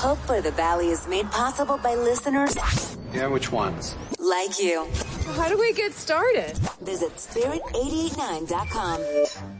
Hope for the Valley is made possible by listeners Yeah, which ones? like you. How do we get started? Visit spirit889.com.